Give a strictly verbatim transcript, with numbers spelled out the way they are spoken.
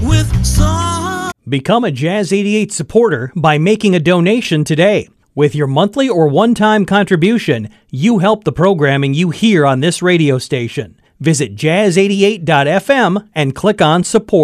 with song. Become a Jazz eighty-eight supporter by making a donation today. With your monthly or one-time contribution, you help the programming you hear on this radio station. Visit jazz eighty-eight dot f m and click on support.